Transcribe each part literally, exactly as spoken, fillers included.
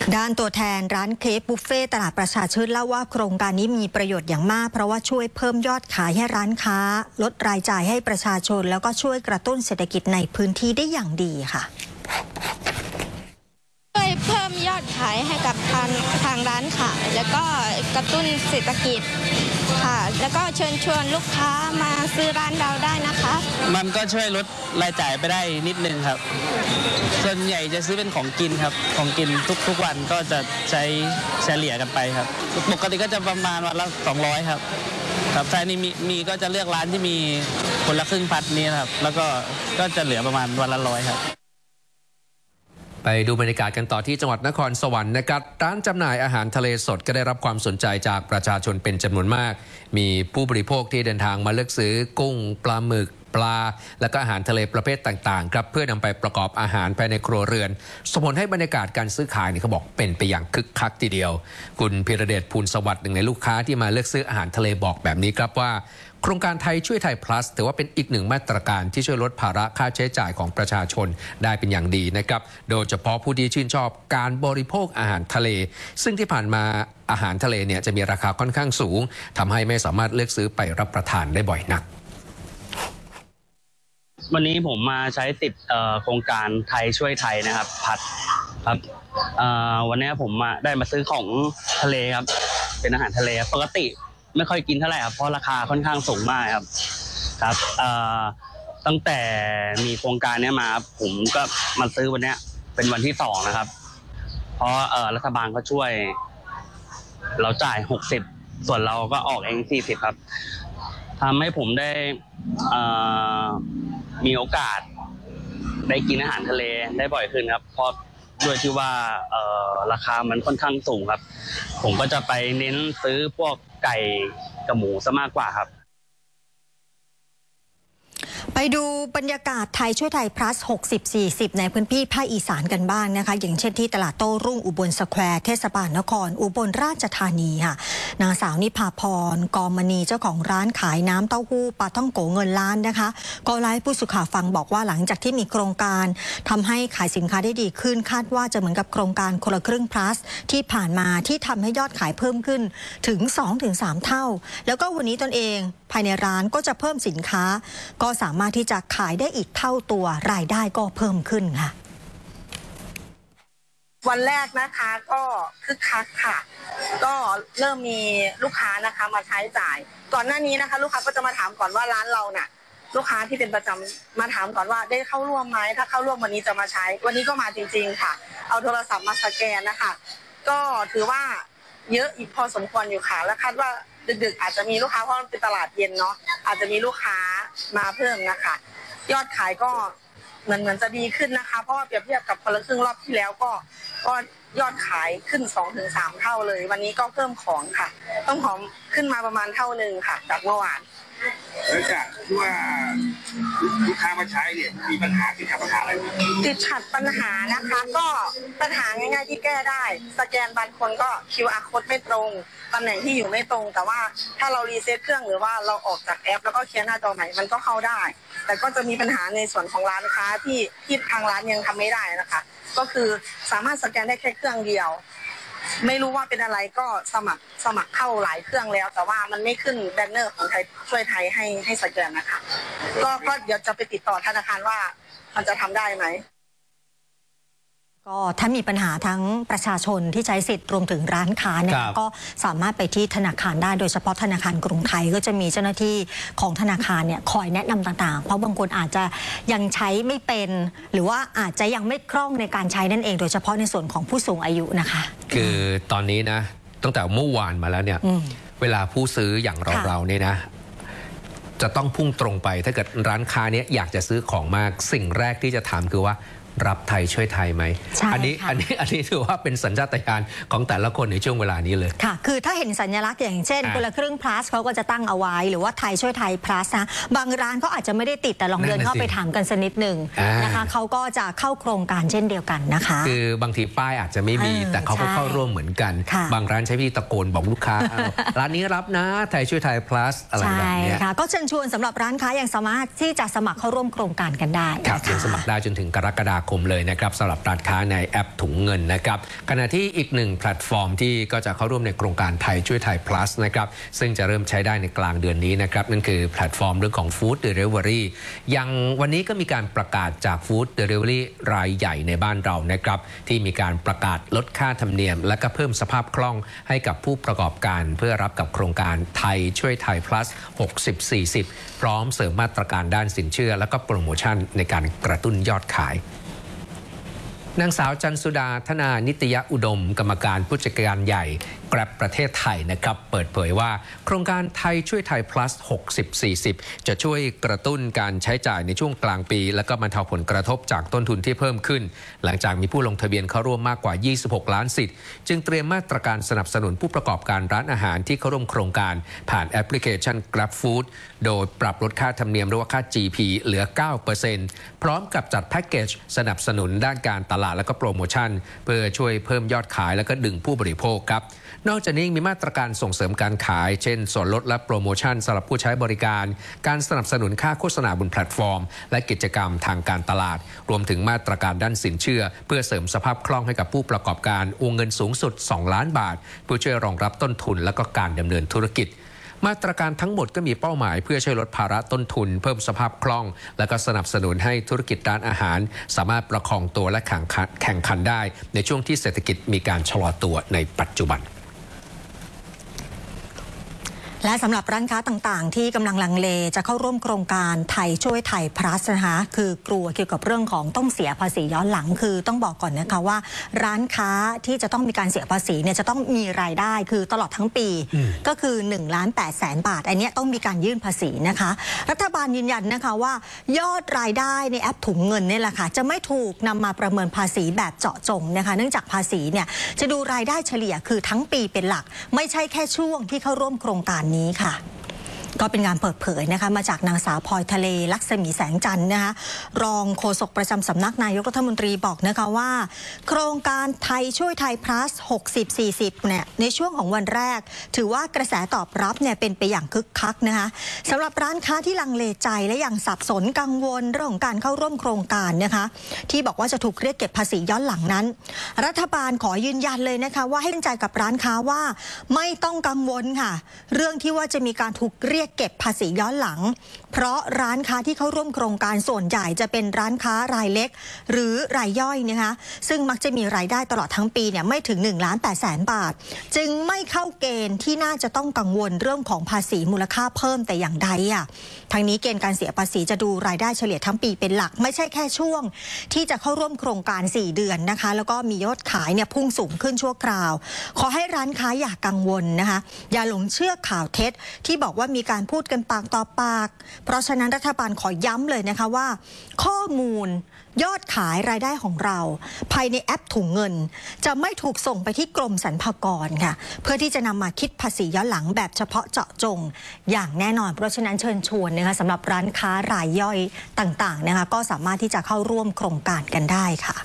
ด้านตัวแทนร้านเคฟบุฟเฟ่ตลาดประชาชื่นเล่าว่าโครงการนี้มีประโยชน์อย่างมากเพราะว่าช่วยเพิ่มยอดขายให้ร้านค้าลดรายจ่ายให้ประชาชนแล้วก็ช่วยกระตุ้นเศรษฐกิจในพื้นที่ได้อย่างดีค่ะช่วยเพิ่มยอดขายให้กับทางทางร้านขายแล้วก็กระตุ้นเศรษฐกิจค่ะแล้วก็เชิญชวนลูกค้ามาซื้อร้านเราได้นะคะมันก็ช่วยลดรายจ่ายไปได้นิดนึงครับส่วนใหญ่จะซื้อเป็นของกินครับของกินทุกทุกวันก็จะใช้เฉลี่ยกันไปครับปกติก็จะประมาณวันละสองร้อยครับครับใช่นี่มีมีก็จะเลือกร้านที่มีคนละครึ่งพัดนี้ครับแล้วก็ก็จะเหลือประมาณวันละร้อยครับไปดูบรรยากาศกันต่อที่จังหวัดนครสวรรค์นะครับร้านจำหน่ายอาหารทะเลสดก็ได้รับความสนใจจากประชาชนเป็นจำนวนมากมีผู้บริโภคที่เดินทางมาเลือกซื้อกุ้งปลาหมึกปลาและก็อาหารทะเลประเภทต่างๆครับเพื่อนำไปประกอบอาหารภายในครัวเรือนส่งผลให้บรรยากาศการซื้อขายนี่เขาบอกเป็นไปอย่างคึกคักทีเดียวคุณพิรเดชภูลสวัสดิ์หนึ่งในลูกค้าที่มาเลือกซื้ออาหารทะเลบอกแบบนี้ครับว่าโครงการไทยช่วยไทย plus ถือว่าเป็นอีกหนึ่งมาตรการที่ช่วยลดภาระค่าใช้จ่ายของประชาชนได้เป็นอย่างดีนะครับโดยเฉพาะผู้ที่ชื่นชอบการบริโภคอาหารทะเลซึ่งที่ผ่านมาอาหารทะเลเนี่ยจะมีราคาค่อนข้างสูงทำให้ไม่สามารถเลือกซื้อไปรับประทานได้บ่อยนักวันนี้ผมมาใช้ติดโครงการไทยช่วยไทยนะครับผัดครับวันนี้ผมมาได้มาซื้อของทะเลครับเป็นอาหารทะเลปกติไม่ค่อยกินเท่าไหร่ครับเพราะราคาค่อนข้างสูงมากครับครับตั้งแต่มีโครงการนี้มาผมก็มาซื้อวันนี้เป็นวันที่สองนะครับเพราะรัฐบาลก็ช่วยเราจ่ายหกสิบส่วนเราก็ออกเองสี่สิบครับทำให้ผมได้มีโอกาสได้กินอาหารทะเลได้บ่อยขึ้นครับเพราะด้วยที่ว่าราคามันค่อนข้างสูงครับผมก็จะไปเน้นซื้อพวกไก่กับหมูซะมากกว่าครับไปดูบรรยากาศไทยช่วยไทย plus หกสิบ สี่สิบในพื้นที่ภาคอีสานกันบ้างนะคะอย่างเช่นที่ตลาดโต้รุ่งอุบลสแควร์เทศบาลนครอุบลราชธานีค่ะนางสาวนิพาพรกอมณีเจ้าของร้านขายน้ำเต้าหู้ปลาท่องโกเงินล้านนะคะก็ไลฟ์ผู้สื่อข่าวฟังบอกว่าหลังจากที่มีโครงการทำให้ขายสินค้าได้ดีขึ้นคาดว่าจะเหมือนกับโครงการคนละครึ่ง plus ที่ผ่านมาที่ทำให้ยอดขายเพิ่มขึ้นถึง สองถึงสาม เท่าแล้วก็วันนี้ตนเองภายในร้านก็จะเพิ่มสินค้าก็สามารถที่จะขายได้อีกเท่าตัวรายได้ก็เพิ่มขึ้นค่ะวันแรกนะคะก็คึกคักค่ะก็เริ่มมีลูกค้านะคะมาใช้จ่ายก่อนหน้านี้นะคะลูกค้าก็จะมาถามก่อนว่าร้านเราน่ะลูกค้าที่เป็นประจำมาถามก่อนว่าได้เข้าร่วมไหมถ้าเข้าร่วมวันนี้จะมาใช้วันนี้ก็มาจริงๆค่ะเอาโทรศัพท์มาสแกนนะคะก็ถือว่าเยอะอีกพอสมควรอยู่ค่ะและคาดว่าดึกๆอาจจะมีลูกค้าเพราะมันเป็นตลาดเย็นเนาะอาจจะมีลูกค้ามาเพิ่มนะคะยอดขายก็เหมือนเหมือนจะดีขึ้นนะคะเพราะว่าเปรียบเทียบกับคนละครึ่งรอบที่แล้วก็ก็ยอดขายขึ้น สองถึงสาม เท่าเลยวันนี้ก็เพิ่มของค่ะต้องหอมขึ้นมาประมาณเท่านึงค่ะจากเมื่อวานแล้วจากที่ว่าลูกค้ามาใช้เนี่ยมีปัญหาติดขัดปัญหาอะไรติดขัดปัญหานะคะก็ปัญหาง่ายๆที่แก้ได้สแกนบางคนก็ คิว อาร์ code ไม่ตรงตำแหน่งที่อยู่ไม่ตรงแต่ว่าถ้าเรารีเซ็ตเครื่องหรือว่าเราออกจากแอปแล้วก็เคลียร์หน้าจอใหม่มันก็เข้าได้แต่ก็จะมีปัญหาในส่วนของร้านค้าที่ที่ทางร้านยังทำไม่ได้นะคะก็คือสามารถสแกนได้แค่เครื่องเดียวไม่รู้ว่าเป็นอะไรก็สมัครสมัครเข้าหลายเครื่องแล้วแต่ว่ามันไม่ขึ้นแบนเนอร์ของไทยช่วยไทยให้ให้สแกนนะคะก็ก็เดี๋ยวจะไปติดต่อธนาคารว่ามันจะทำได้ไหมก็ถ้ามีปัญหาทั้งประชาชนที่ใช้สิทธิ์รวมถึงร้านค้าเนี่ยก็สามารถไปที่ธนาคารได้โดยเฉพาะธนาคารกรุงไทยก็จะมีเจ้าหน้าที่ของธนาคารเนี่ยคอยแนะนำต่างๆเพราะบางคนอาจจะยังใช้ไม่เป็นหรือว่าอาจจะยังไม่คล่องในการใช้นั่นเองโดยเฉพาะในส่วนของผู้สูงอายุนะคะคือตอนนี้นะตั้งแต่เมื่อวานมาแล้วเนี่ยเวลาผู้ซื้ออย่างเราๆเนี่ยนะจะต้องพุ่งตรงไปถ้าเกิดร้านค้าเนี้ยอยากจะซื้อของมากสิ่งแรกที่จะถามคือว่ารับไทยช่วยไทยไหมอันนี้อันนี้อันนี้ถือว่าเป็นสัญชาตญาณของแต่ละคนในช่วงเวลานี้เลยค่ะคือถ้าเห็นสัญลักษณ์อย่างเช่นคนละครึ่ง plus เขาก็จะตั้งเอาไว้หรือว่าไทยช่วยไทย plus นะบางร้านเขาอาจจะไม่ได้ติดแต่ลองเดินเข้าไปถามกันสักนิดหนึ่งนะคะเขาก็จะเข้าโครงการเช่นเดียวกันนะคะคือบางทีป้ายอาจจะไม่มีแต่เขาก็เข้าร่วมเหมือนกันบางร้านใช้วิธีตะโกนบอกลูกค้าร้านนี้รับนะไทยช่วยไทย plus อะไรแบบนี้ค่ะก็เชิญชวนสำหรับร้านค้าอย่างสามารถที่จะสมัครเข้าร่วมโครงการกันได้ครับสมัครได้จนถึงกรกฎาคมเลยนะครับสำหรับร้านค้าในแอปถุงเงินนะครับขณะที่อีกหนึ่งแพลตฟอร์มที่ก็จะเข้าร่วมในโครงการไทยช่วยไทย plus นะครับซึ่งจะเริ่มใช้ได้ในกลางเดือนนี้นะครับนั่นคือแพลตฟอร์มเรื่องของ Food Delivery ยังวันนี้ก็มีการประกาศจาก Food Delivery รายใหญ่ในบ้านเรานะครับที่มีการประกาศลดค่าธรรมเนียมและก็เพิ่มสภาพคล่องให้กับผู้ประกอบการเพื่อรับกับโครงการไทยช่วยไทย plus หกสิบ สี่สิบ พร้อมเสริมมาตรการด้านสินเชื่อและก็โปรโมชั่นในการกระตุ้นยอดขายนางสาวจันสุดาธนานิตยอุดมกรรมการผู้จัดการใหญ่แกร็บประเทศไทยนะครับเปิดเผยว่าโครงการไทยช่วยไทย plus หกสิบ สี่สิบ จะช่วยกระตุ้นการใช้จ่ายในช่วงกลางปีและก็บรรเทาผลกระทบจากต้นทุนที่เพิ่มขึ้นหลังจากมีผู้ลงทะเบียนเข้าร่วมมากกว่ายี่สิบหกล้านสิทธิ์จึงเตรียมมาตรการสนับสนุนผู้ประกอบการร้านอาหารที่เข้าร่วมโครงการผ่านแอปพลิเคชัน Grab Food โดยปรับลดค่าธรรมเนียมหรือว่าค่า จี พี เหลือ เก้าเปอร์เซ็นต์ พร้อมกับจัดแพ็กเกจสนับสนุนด้านการตลาดและก็โปรโมชั่นเพื่อช่วยเพิ่มยอดขายและก็ดึงผู้บริโภคครับนอกจากนี้มีมาตรการส่งเสริมการขายเช่นส่วนลดและโปรโมชั่นสำหรับผู้ใช้บริการการสนับสนุนค่าโฆษณาบนแพลตฟอร์มและกิจกรรมทางการตลาดรวมถึงมาตรการด้านสินเชื่อเพื่อเสริมสภาพคล่องให้กับผู้ประกอบการวงเงินสูงสุดสองล้านบาทเพื่อช่วยรองรับต้นทุนและก็การดำเนินธุรกิจมาตรการทั้งหมดก็มีเป้าหมายเพื่อช่วยลดภาระต้นทุนเพิ่มสภาพคล่องและก็สนับสนุนให้ธุรกิจร้านอาหารสามารถประคองตัวและแข่งขันแข่งขันได้ในช่วงที่เศรษฐกิจมีการชะลอตัวในปัจจุบันและสำหรับร้านค้าต่างๆที่กำลังลังเลจะเข้าร่วมโครงการไทยช่วยไทย plus นะคะคือกลัวเกี่ยวกับเรื่องของต้องเสียภาษีย้อนหลังคือต้องบอกก่อนนะคะว่าร้านค้าที่จะต้องมีการเสียภาษีเนี่ยจะต้องมีรายได้คือตลอดทั้งปีก็คือหนึ่งล้านแปดแสนบาทอันนี้ต้องมีการยื่นภาษีนะคะรัฐบาลยืนยันนะคะว่ายอดรายได้ในแอปถุงเงินนี่แหละค่ะจะไม่ถูกนำมาประเมินภาษีแบบเจาะจงนะคะเนื่องจากภาษีเนี่ยจะดูรายได้เฉลี่ยคือทั้งปีเป็นหลักไม่ใช่แค่ช่วงที่เข้าร่วมโครงการนี้ค่ะก็เป็นงานเปิดเผยนะคะมาจากนางสาวพลอยทะเลลักษมีแสงจันทร์นะคะรองโฆษกประจำสำนักนายกรัฐมนตรีบอกนะคะว่าโครงการไทยช่วยไทย plus หกสิบ สี่สิบเนี่ยในช่วงของวันแรกถือว่ากระแสตอบรับเนี่ยเป็นไปอย่างคึกคักนะคะสำหรับร้านค้าที่ลังเลใจและยังสับสนกังวลเรื่องของการเข้าร่วมโครงการนะคะที่บอกว่าจะถูกเรียกเก็บภาษีย้อนหลังนั้นรัฐบาลขอยืนยันเลยนะคะว่าให้มั่นใจกับร้านค้าว่าไม่ต้องกังวลค่ะเรื่องที่ว่าจะมีการถูกเรียกเก็บภาษีย้อนหลังเพราะร้านค้าที่เข้าร่วมโครงการส่วนใหญ่จะเป็นร้านค้ารายเล็กหรือรายย่อยนะคะซึ่งมักจะมีรายได้ตลอดทั้งปีเนี่ยไม่ถึงหนึ่งล้านแปดแสนบาทจึงไม่เข้าเกณฑ์ที่น่าจะต้องกังวลเรื่องของภาษีมูลค่าเพิ่มแต่อย่างใดอ่ะทางนี้เกณฑ์การเสียภาษีจะดูรายได้เฉลี่ยทั้งปีเป็นหลักไม่ใช่แค่ช่วงที่จะเข้าร่วมโครงการสี่เดือนนะคะแล้วก็มียอดขายเนี่ยพุ่งสูงขึ้นชั่วคราวขอให้ร้านค้าอย่ากังวลนะคะอย่าหลงเชื่อข่าวเท็จที่บอกว่ามีการพูดกันปากต่อปากเพราะฉะนั้นรัฐบาลขอย้ำเลยนะคะว่าข้อมูลยอดขายรายได้ของเราภายในแอปถุงเงินจะไม่ถูกส่งไปที่กรมสรรพากรค่ะเพื่อที่จะนำมาคิดภาษีย้อนหลังแบบเฉพาะเจาะจงอย่างแน่นอนเพราะฉะนั้นเชิญชวนนะคะสำหรับร้านค้ารายย่อยต่างๆนะคะก็สามารถที่จะเข้าร่วมโครงการกันได้ค่ะ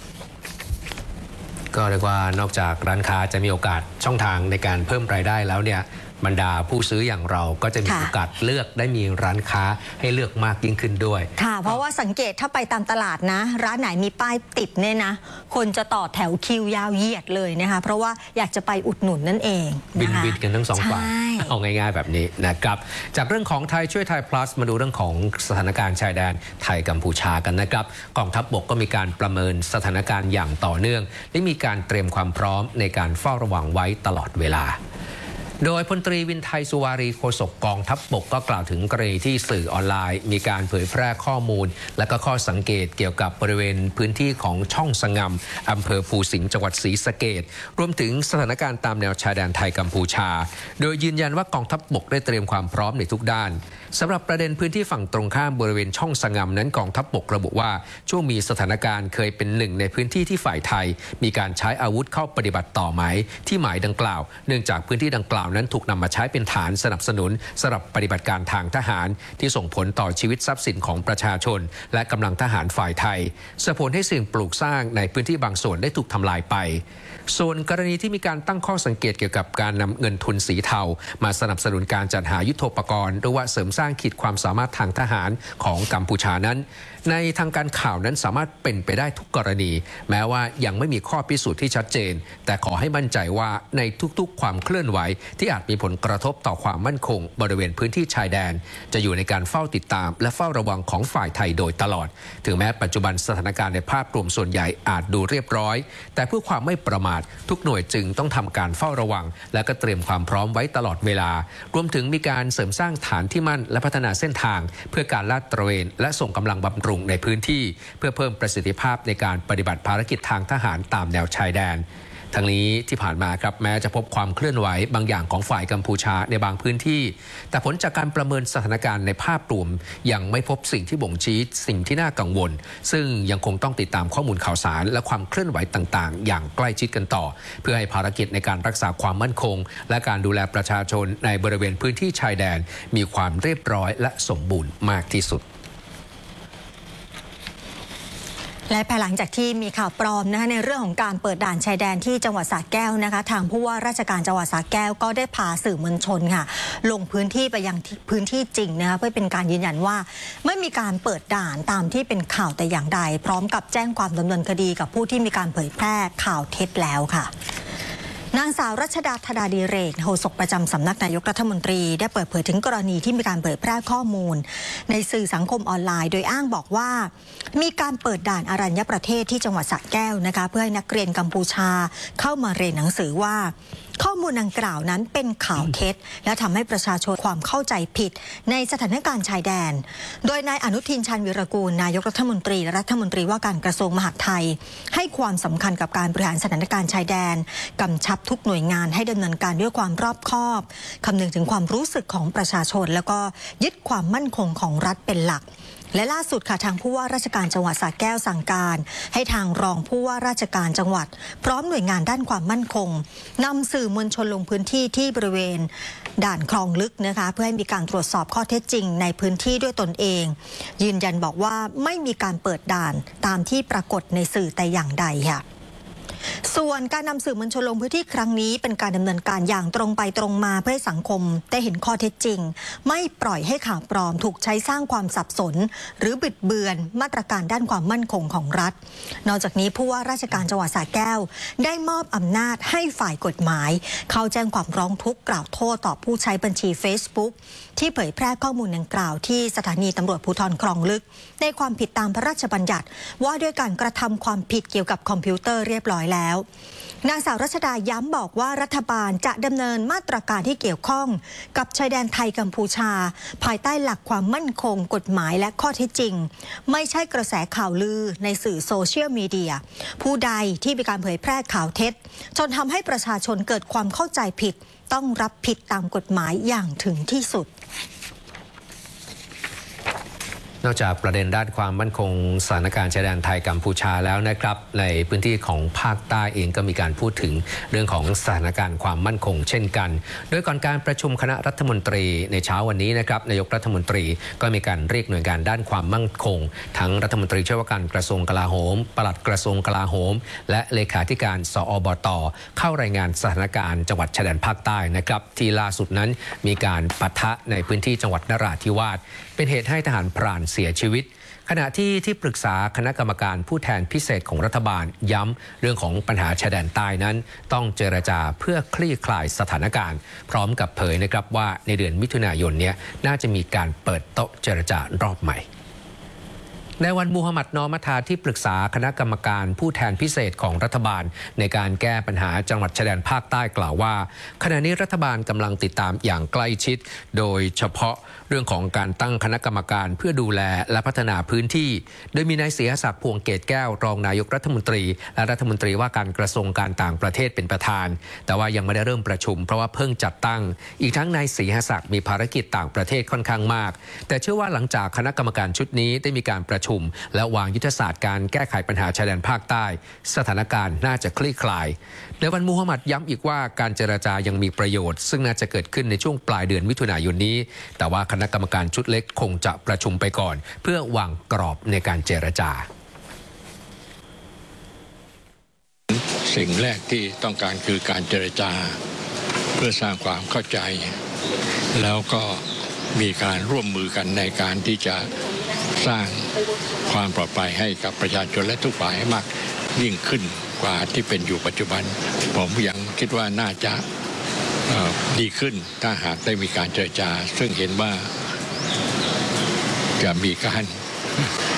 ก็เรียกว่านอกจากร้านค้าจะมีโอกาสช่องทางในการเพิ่มรายได้แล้วเนี่ยบรรดาผู้ซื้ออย่างเราก็จะมีโอกาสเลือกได้มีร้านค้าให้เลือกมากยิ่งขึ้นด้วยค่ะเพราะว่าสังเกตถ้าไปตามตลาดนะร้านไหนมีป้ายติดเนี่ยนะคนจะต่อแถวคิวยาวเหยียดเลยนะคะเพราะว่าอยากจะไปอุดหนุนนั่นเองบินบินกันทั้งสองฝ่ายเอาง่ายๆแบบนี้นะครับจากเรื่องของไทยช่วยไทย plus มาดูเรื่องของสถานการณ์ชายแดนไทยกัมพูชากันนะครับกองทัพบกก็มีการประเมินสถานการณ์อย่างต่อเนื่องและมีการเตรียมความพร้อมในการเฝ้าระวังไว้ตลอดเวลาโดยพลตรีวินไทยสุวารีโฆษกกองทัพบกก็กล่าวถึงกรณีที่สื่อออนไลน์มีการเผยแพร่ข้อมูลและก็ข้อสังเกตเกี่ยวกับบริเวณพื้นที่ของช่องสงำอำเภอภูสิงห์จังหวัดศรีสะเกษรวมถึงสถานการณ์ตามแนวชายแดนไทยกัมพูชาโดยยืนยันว่ากองทัพบกได้เตรียมความพร้อมในทุกด้านสำหรับประเด็นพื้นที่ฝั่งตรงข้ามบริเวณช่องสงำนั้นกองทัพบกระบุว่าช่วงมีสถานการณ์เคยเป็นหนึ่งในพื้นที่ที่ฝ่ายไทยมีการใช้อาวุธเข้าปฏิบัติต่อหมายที่หมายดังกล่าวเนื่องจากพื้นที่ดังกล่าวนั้นถูกนำมาใช้เป็นฐานสนับสนุนสำหรับปฏิบัติการทางทหารที่ส่งผลต่อชีวิตทรัพย์สินของประชาชนและกำลังทหารฝ่ายไทยส่งผลให้สิ่งปลูกสร้างในพื้นที่บางส่วนได้ถูกทำลายไปส่วนกรณีที่มีการตั้งข้อสังเกตเกี่ยวกับการนำเงินทุนสีเทามาสนับสนุนการจัดหายุทโธปกรณ์หรือว่าเสริมสร้างขีดความสามารถทางทหารของกัมพูชานั้นในทางการข่าวนั้นสามารถเป็นไปได้ทุกกรณีแม้ว่ายังไม่มีข้อพิสูจน์ที่ชัดเจนแต่ขอให้มั่นใจว่าในทุกๆความเคลื่อนไหวที่อาจมีผลกระทบต่อความมั่นคงบริเวณพื้นที่ชายแดนจะอยู่ในการเฝ้าติดตามและเฝ้าระวังของฝ่ายไทยโดยตลอดถึงแม้ปัจจุบันสถานการณ์ในภาพรวมส่วนใหญ่อาจดูเรียบร้อยแต่เพื่อความไม่ประมาททุกหน่วยจึงต้องทำการเฝ้าระวังและก็เตรียมความพร้อมไว้ตลอดเวลารวมถึงมีการเสริมสร้างฐานที่มั่นและพัฒนาเส้นทางเพื่อการลาดตระเวนและส่งกำลังบำรุงในพื้นที่เพื่อเพิ่มประสิทธิภาพในการปฏิบัติภารกิจทางทหารตามแนวชายแดนทั้งนี้ที่ผ่านมาครับแม้จะพบความเคลื่อนไหวบางอย่างของฝ่ายกัมพูชาในบางพื้นที่แต่ผลจากการประเมินสถานการณ์ในภาพรวมยังไม่พบสิ่งที่บ่งชี้สิ่งที่น่ากังวลซึ่งยังคงต้องติดตามข้อมูลข่าวสารและความเคลื่อนไหวต่างๆอย่างใกล้ชิดกันต่อเพื่อให้ภารกิจในการรักษาความมั่นคงและการดูแลประชาชนในบริเวณพื้นที่ชายแดนมีความเรียบร้อยและสมบูรณ์มากที่สุดและภายหลังจากที่มีข่าวปลอมนะคะในเรื่องของการเปิดด่านชายแดนที่จังหวัดสระแก้วนะคะทางผู้ว่าราชการจังหวัดสระแก้วก็ได้พาสื่อมวลชนค่ะลงพื้นที่ไปยังพื้นที่จริงนะคะเพื่อเป็นการยืนยันว่าไม่มีการเปิดด่านตามที่เป็นข่าวแต่อย่างใดพร้อมกับแจ้งความดำเนินคดีกับผู้ที่มีการเผยแพร่ข่าวเท็จแล้วค่ะนางสาวรัชดาธดาดีเรกโฆษกประจำสำนักนายกรัฐมนตรีได้เปิดเผยถึงกรณีที่มีการเผยแพร่ข้อมูลในสื่อสังคมออนไลน์โดยอ้างบอกว่ามีการเปิดด่านอรัญญประเทศที่จังหวัดสระแก้วนะคะเพื่อให้นักเรียนกัมพูชาเข้ามาเรียนหนังสือว่าข้อมูลดังกล่าวนั้นเป็นข่าวเท็จและทำให้ประชาชนความเข้าใจผิดในสถานการณ์ชายแดนโดยนายอนุทินชาญวีรกูลนายกรัฐมนตรีและรัฐมนตรีว่าการกระทรวงมหาดไทยให้ความสำคัญกับการบริหารสถานการณ์ชายแดนกำชับทุกหน่วยงานให้ดำเนินการด้วยความรอบคอบคำนึงถึงความรู้สึกของประชาชนแล้วก็ยึดความมั่นคงของรัฐเป็นหลักและล่าสุดค่ะทางผู้ว่าราชการจังหวัดสระแก้วสั่งการให้ทางรองผู้ว่าราชการจังหวัดพร้อมหน่วยงานด้านความมั่นคงนำสื่อมวลชนลงพื้นที่ที่บริเวณด่านคลองลึกนะคะเพื่อให้มีการตรวจสอบข้อเท็จจริงในพื้นที่ด้วยตนเองยืนยันบอกว่าไม่มีการเปิดด่านตามที่ปรากฏในสื่อแต่อย่างใดค่ะส่วนการนำสื่อมวลชนลงพื้นที่ครั้งนี้เป็นการดำเนินการอย่างตรงไปตรงมาเพื่อให้สังคมได้เห็นข้อเท็จจริงไม่ปล่อยให้ข่าวปลอมถูกใช้สร้างความสับสนหรือบิดเบือนมาตรการด้านความมั่นคงของรัฐนอกจากนี้ผู้ว่าราชการจังหวัดสระแก้วได้มอบอำนาจให้ฝ่ายกฎหมายเข้าแจ้งความร้องทุกข์กล่าวโทษต่อผู้ใช้บัญชี Facebook ที่เผยแพร่ข้อมูลดังกล่าวที่สถานีตำรวจภูธรคลองลึกในความผิดตามพระราชบัญญัติว่าด้วยการกระทำความผิดเกี่ยวกับคอมพิวเตอร์เรียบร้อยแล้วนางสาวรัชดาย้ำบอกว่ารัฐบาลจะดำเนินมาตรการที่เกี่ยวข้องกับชายแดนไทยกัมพูชาภายใต้หลักความมั่นคงกฎหมายและข้อเท็จจริงไม่ใช่กระแสข่าวลือในสื่อโซเชียลมีเดียผู้ใดที่มีการเผยแพร่ข่าวเท็จจนทำให้ประชาชนเกิดความเข้าใจผิดต้องรับผิดตามกฎหมายอย่างถึงที่สุดนอกจากประเด็นด้านความมั่นคงสถานการณ์ชายแดนไทยกัมพูชาแล้วนะครับในพื้นที่ของภาคใต้เองก็มีการพูดถึงเรื่องของสถานการณ์ความมั่นคงเช่นกันโดยก่อนการประชุมคณะรัฐมนตรีในเช้าวันนี้นะครับนายกรัฐมนตรีก็มีการเรียกหน่วยงานด้านความมั่นคงทั้งรัฐมนตรีช่วยว่าการกระทรวงกลาโหมปลัดกระทรวงกลาโหมและเลขาธิการสอบต.เข้ารายงานสถานการณ์จังหวัดชายแดนภาคใต้นะครับที่ล่าสุดนั้นมีการปะทะในพื้นที่จังหวัดนราธิวาสเป็นเหตุให้ทหารพรานเสียชีวิตขณะที่ที่ปรึกษาคณะกรรมการผู้แทนพิเศษของรัฐบาลย้ำเรื่องของปัญหาชายแดนใต้นั้นต้องเจรจาเพื่อคลี่คลายสถานการณ์พร้อมกับเผยนะครับว่าในเดือนมิถุนายนนี้น่าจะมีการเปิดโต๊ะเจรจารอบใหม่ในวันมูฮัมหมัดนอมัทาที่ปรึกษาคณะกรรมการผู้แทนพิเศษของรัฐบาลในการแก้ปัญหาจังหวัดชายแดนภาคใต้กล่าวว่าขณะนี้รัฐบาลกำลังติดตามอย่างใกล้ชิดโดยเฉพาะเรื่องของการตั้งคณะกรรมการเพื่อดูแลและพัฒนาพื้นที่โดยมีนายเสียศักดิ์พวงเกตแก้วรองนายกรัฐมนตรีและรัฐมนตรีว่าการกระทรวงการต่างประเทศเป็นประธานแต่ว่ายังไม่ได้เริ่มประชุมเพราะว่าเพิ่งจัดตั้งอีกทั้งนายเสียศักดิ์มีภารกิจต่างประเทศค่อนข้างมากแต่เชื่อว่าหลังจากคณะกรรมการชุดนี้ได้มีการประชุมและวางยุทธศาสตร์การแก้ไขปัญหาชายแดนภาคใต้สถานการณ์น่าจะคลี่คลายในวันมูฮัมหมัดย้ำอีกว่าการเจรจายังมีประโยชน์ซึ่งน่าจะเกิดขึ้นในช่วงปลายเดือนมิถุนายนนี้แต่ว่าคณะกรรมการชุดเล็กคงจะประชุมไปก่อนเพื่อวางกรอบในการเจรจาสิ่งแรกที่ต้องการคือการเจรจาเพื่อสร้างความเข้าใจแล้วก็มีการร่วมมือกันในการที่จะสร้างความปลอดภัยให้กับประชาชนและทุกฝ่ายให้มากยิ่งขึ้นกว่าที่เป็นอยู่ปัจจุบันผมยังคิดว่าน่าจะดีขึ้นถ้าหากได้มีการเจรจาซึ่งเห็นว่าจะมีการ